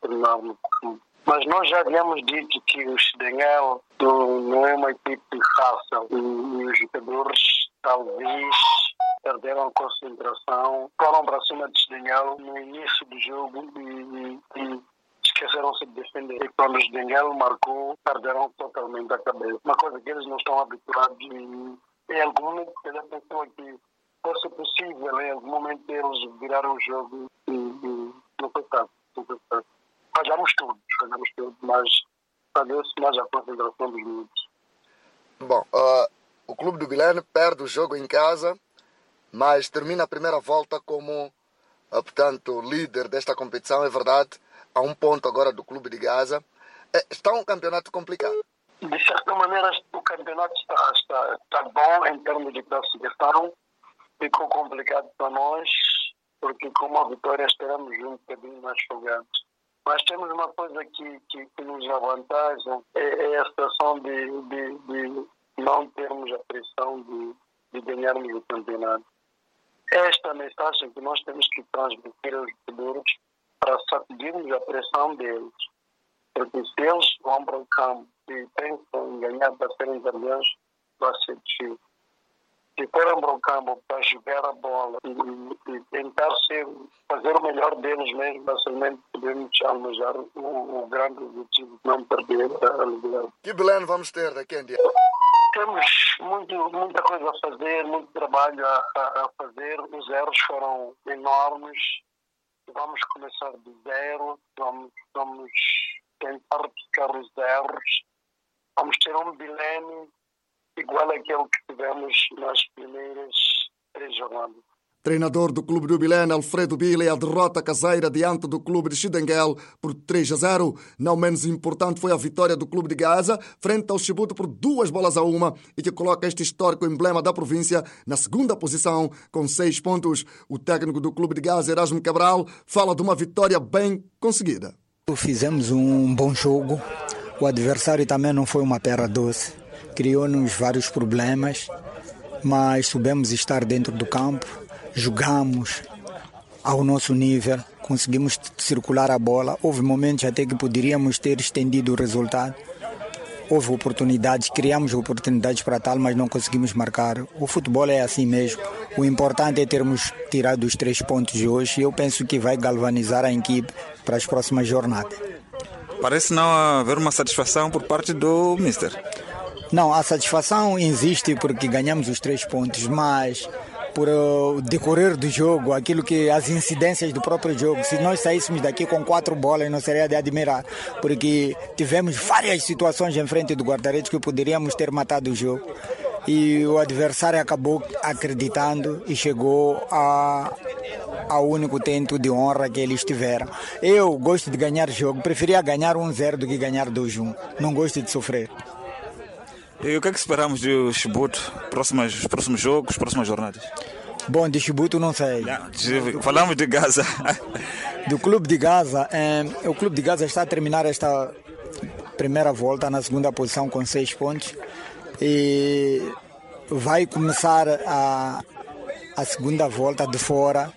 treinar no clube. Mas nós já havíamos dito que o Chidenhel não é uma equipe fácil e os jogadores talvez perderam a concentração, foram para cima de Chidenhel no início do jogo e esqueceram-se de defender. E quando o Chidenhel marcou, perderam totalmente a cabeça. Uma coisa que eles não estão habituados e em algum momento ele pensou que fosse possível, em algum momento eles viraram o jogo e não foi tanto. Fazemos tudo, mas falhou-se mais a concentração dos minutos. Bom, o Clube do Vilene perde o jogo em casa, mas termina a primeira volta como, portanto, líder desta competição, é verdade, a 1 ponto agora do Clube de Gaza. Está um campeonato complicado. De certa maneira, o campeonato está bom em termos de classificação. Ficou complicado para nós, porque com a vitória esperamos um bocadinho mais folgados. Mas temos uma coisa que nos avantaja, é a situação de não termos a pressão de ganharmos o campeonato. Esta mensagem que nós temos que transmitir aos jogadores para sacudirmos a pressão deles. Porque se eles vão para o campo e pensam em ganhar para serem campeões, vai ser difícil. Se forem para o campo para jogar a bola e tentar fazer o melhor deles mesmo, facilmente podemos almejar o grande objetivo de não perder a liderança. Que Belém vamos ter daqui em diante? Temos muita coisa a fazer, muito trabalho a fazer. Os erros foram enormes. Vamos começar de zero, vamos tentar buscar os erros. Vamos ter um Belém igual àquele que tivemos nas primeiras 3 jornadas. Treinador do Clube do Vilene, Alfredo Bile, a derrota caseira diante do Clube de Chidenguel por 3-0. Não menos importante foi a vitória do Clube de Gaza frente ao Chibuto por 2-1 e que coloca este histórico emblema da província na segunda posição com 6 pontos. O técnico do Clube de Gaza, Erasmo Cabral, fala de uma vitória bem conseguida. Fizemos um bom jogo. O adversário também não foi uma terra doce. Criou-nos vários problemas, mas soubemos estar dentro do campo, jogamos ao nosso nível, conseguimos circular a bola. Houve momentos até que poderíamos ter estendido o resultado. Houve oportunidades, criamos oportunidades para tal, mas não conseguimos marcar. O futebol é assim mesmo. O importante é termos tirado os 3 pontos de hoje e eu penso que vai galvanizar a equipe para as próximas jornadas. Parece não haver uma satisfação por parte do Mister. Não, a satisfação existe porque ganhamos os 3 pontos, mas por o decorrer do jogo, as incidências do próprio jogo, se nós saíssemos daqui com 4 bolas não seria de admirar, porque tivemos várias situações em frente do guarda-redes que poderíamos ter matado o jogo. E o adversário acabou acreditando e chegou ao único tento de honra que eles tiveram. Eu gosto de ganhar jogo, preferia ganhar 1-0 do que ganhar 2-1. Não gosto de sofrer. E o que é que esperamos do Chibuto, próximos jogos, próximas jornadas? Bom, de Chibuto não sei. Falamos de Gaza. Do Clube de Gaza, o Clube de Gaza está a terminar esta primeira volta na segunda posição com 6 pontos e vai começar a segunda volta de fora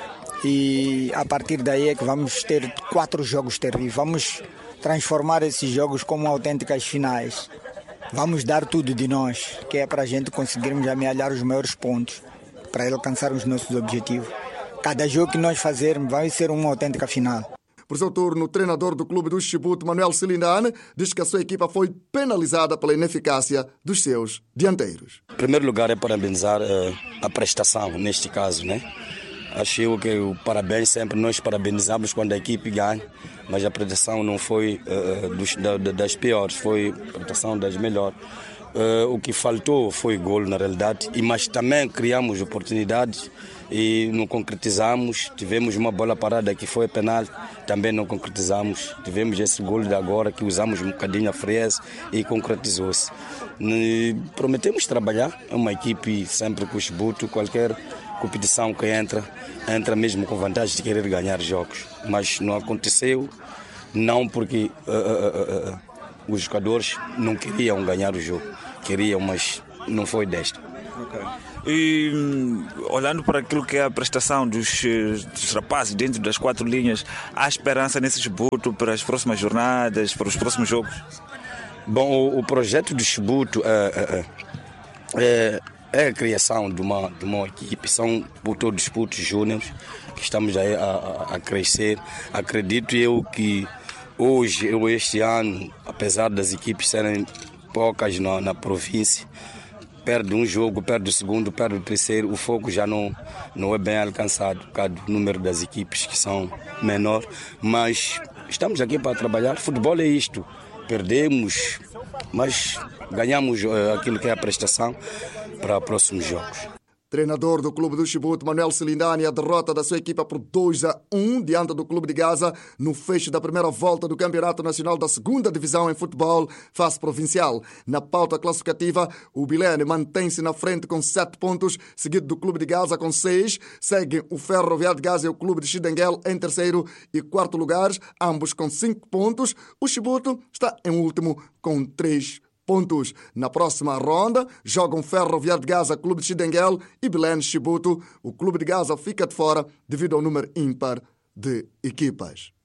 e a partir daí é que vamos ter 4 jogos terríveis. Vamos transformar esses jogos como autênticas finais. Vamos dar tudo de nós, que é para a gente conseguirmos amealhar os maiores pontos, para alcançar os nossos objetivos. Cada jogo que nós fazermos vai ser uma autêntica final. Por seu turno, o treinador do clube do Chibuto, Manuel Cilindane, diz que a sua equipa foi penalizada pela ineficácia dos seus dianteiros. Em primeiro lugar, é parabenizar a prestação, neste caso, né? Acho que o parabéns sempre nós parabenizamos quando a equipe ganha, mas a prestação não foi das piores, foi a prestação das melhores. O que faltou foi golo na realidade, mas também criamos oportunidades e não concretizamos. Tivemos uma bola parada que foi penal, também não concretizamos. Tivemos esse golo de agora que usamos um bocadinho a frieza e concretizou-se. Prometemos trabalhar, é uma equipe sempre com o Chibuto, qualquer competição que entra mesmo com vantagem de querer ganhar jogos, mas não aconteceu, não porque os jogadores não queriam ganhar o jogo, queriam, mas não foi desta. Okay. E olhando para aquilo que é a prestação dos rapazes dentro das 4 linhas, há esperança nesse Chibuto para as próximas jornadas, para os próximos jogos? Bom, o projeto do Chibuto é a criação de uma equipe, são todos putos júniores que estamos aí a crescer. Acredito eu que hoje, este ano, apesar das equipes serem poucas na província, perde um jogo, perde o segundo, perde o terceiro, o foco já não é bem alcançado por causa do número das equipes que são menores, mas estamos aqui para trabalhar. Futebol é isto, perdemos, mas ganhamos aquilo que é a prestação para próximos jogos. Treinador do Clube do Chibuto, Manuel Celindani, a derrota da sua equipa por 2-1 diante do Clube de Gaza no fecho da primeira volta do Campeonato Nacional da 2ª Divisão em Futebol, fase provincial. Na pauta classificativa, o Bilene mantém-se na frente com 7 pontos, seguido do Clube de Gaza com 6. Seguem o Ferroviário de Gaza e o Clube de Chidenguel em terceiro e quarto lugares, ambos com 5 pontos. O Chibuto está em último com 3 pontos. Na próxima ronda, jogam Ferroviário de Gaza, Clube de Chidenguel e Belém Chibuto. O Clube de Gaza fica de fora devido ao número ímpar de equipas.